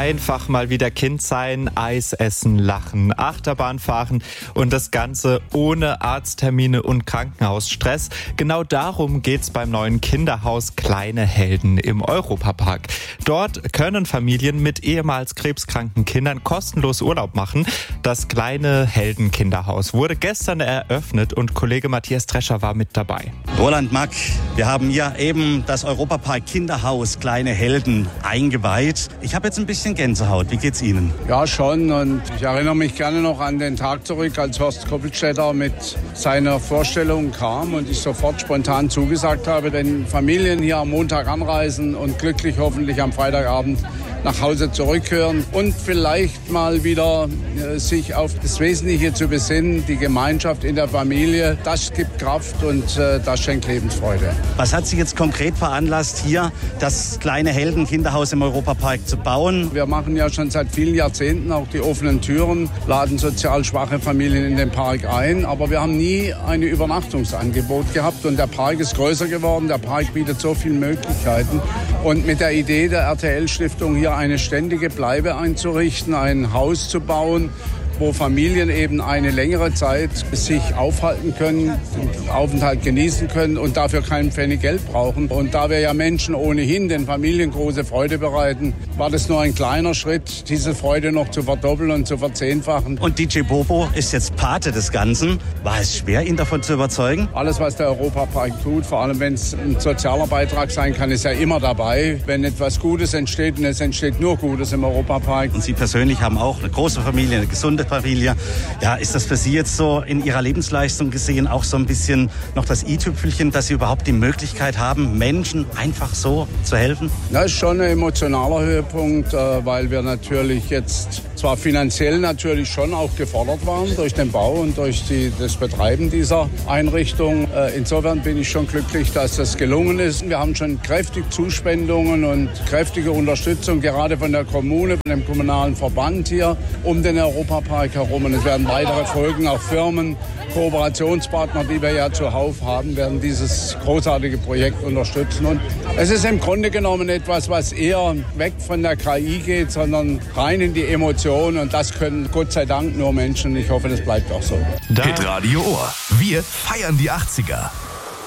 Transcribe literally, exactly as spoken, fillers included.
Einfach mal wieder Kind sein, Eis essen, lachen, Achterbahn fahren und das Ganze ohne Arzttermine und Krankenhausstress. Genau darum geht's beim neuen Kinderhaus Kleine Helden im Europapark. Dort können Familien mit ehemals krebskranken Kindern kostenlos Urlaub machen. Das Kleine Helden Kinderhaus wurde gestern eröffnet und Kollege Matthias Drescher war mit dabei. Roland Mack, wir haben hier eben das Europapark Kinderhaus Kleine Helden eingeweiht. Ich habe jetzt ein bisschen Gänsehaut. Wie geht's Ihnen? Ja, schon. Und ich erinnere mich gerne noch an den Tag zurück, als Horst Koppelstädter mit seiner Vorstellung kam und ich sofort spontan zugesagt habe, wenn Familien hier am Montag anreisen und glücklich hoffentlich am Freitagabend nach Hause zurückkehren und vielleicht mal wieder äh, sich auf das Wesentliche zu besinnen, die Gemeinschaft in der Familie, das gibt Kraft und äh, das schenkt Lebensfreude. Was hat Sie jetzt konkret veranlasst, hier das Kleine Helden Kinderhaus im Europapark zu bauen? Wir machen ja schon seit vielen Jahrzehnten auch die offenen Türen, laden sozial schwache Familien in den Park ein, aber wir haben nie ein Übernachtungsangebot gehabt und der Park ist größer geworden, der Park bietet so viele Möglichkeiten und mit der Idee der R T L-Stiftung hier eine ständige Bleibe einzurichten, ein Haus zu bauen, wo Familien eben eine längere Zeit sich aufhalten können, den Aufenthalt genießen können und dafür keinen Pfennig Geld brauchen. Und da wir ja Menschen ohnehin den Familien große Freude bereiten, war das nur ein kleiner Schritt, diese Freude noch zu verdoppeln und zu verzehnfachen. Und D J Bobo ist jetzt Pate des Ganzen. War es schwer, ihn davon zu überzeugen? Alles, was der Europapark tut, vor allem wenn es ein sozialer Beitrag sein kann, ist ja immer dabei. Wenn etwas Gutes entsteht, und es entsteht nur Gutes im Europapark. Und Sie persönlich haben auch eine große Familie, eine gesunde Familie. Ja, ist das für Sie jetzt so in Ihrer Lebensleistung gesehen auch so ein bisschen noch das i-Tüpfelchen, dass Sie überhaupt die Möglichkeit haben, Menschen einfach so zu helfen? Das ist schon ein emotionaler Höhepunkt, weil wir natürlich jetzt zwar finanziell natürlich schon auch gefordert waren durch den Bau und durch die, das Betreiben dieser Einrichtung. Insofern bin ich schon glücklich, dass das gelungen ist. Wir haben schon kräftig Zuspendungen und kräftige Unterstützung, gerade von der Kommune, von dem kommunalen Verband hier um den Europapark herum. Und es werden weitere folgen, auch Firmen, Kooperationspartner, die wir ja zuhauf haben, werden dieses großartige Projekt unterstützen. Und es ist im Grunde genommen etwas, was eher weg von der K I geht, sondern rein in die Emotionen. Und das können Gott sei Dank nur Menschen. Ich hoffe, das bleibt auch so. Hitradio Ohr. Wir feiern die achtziger.